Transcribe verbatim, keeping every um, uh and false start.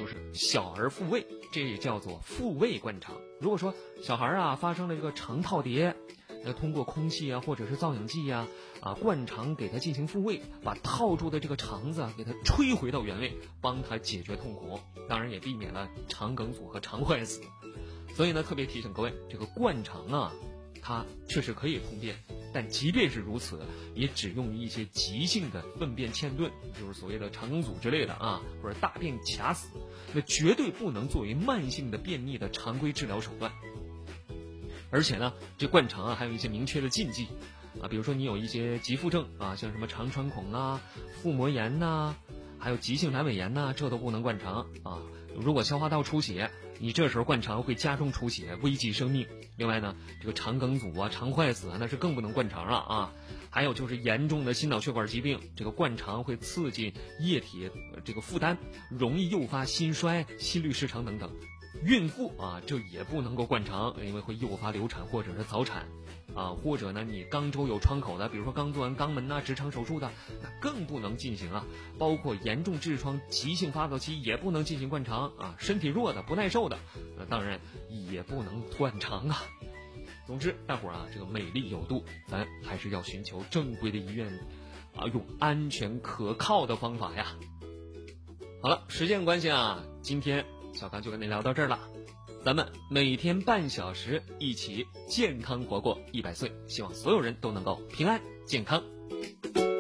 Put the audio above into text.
就是小儿复位，这也叫做复位灌肠。如果说小孩啊发生了这个肠套叠，那通过空气啊或者是造影剂啊啊灌肠给他进行复位，把套住的这个肠子啊给他吹回到原位，帮他解决痛苦，当然也避免了肠梗阻和肠坏死。所以呢，特别提醒各位，这个灌肠啊它确实可以通便，但即便是如此，也只用于一些急性的粪便欠顿，就是所谓的肠梗阻之类的啊，或者大便卡死，那绝对不能作为慢性的便秘的常规治疗手段。而且呢，这灌肠啊还有一些明确的禁忌啊，比如说你有一些急腹症啊，像什么肠穿孔啊、腹膜炎呐、啊，还有急性阑尾炎呐、啊，这都不能灌肠啊。如果消化道出血，你这时候灌肠会加重出血，危及生命。另外呢，这个肠梗阻啊、肠坏死啊，那是更不能灌肠了啊。还有就是严重的心脑血管疾病，这个灌肠会刺激液体这个负担，容易诱发心衰、心律失常等等。孕妇啊，这也不能够灌肠，因为会诱发流产或者是早产啊，或者呢，你肛周有创口的，比如说刚做完肛门呐、直肠手术的，那更不能进行啊。包括严重痔疮、急性发作期也不能进行灌肠啊。身体弱的、不耐受的，那当然也不能灌肠啊。总之，大伙儿啊，这个美丽有度，咱还是要寻求正规的医院啊，用安全可靠的方法呀。好了，时间关系啊，今天小刚就跟您聊到这儿了，咱们每天半小时，一起健康活过一百岁，希望所有人都能够平安健康。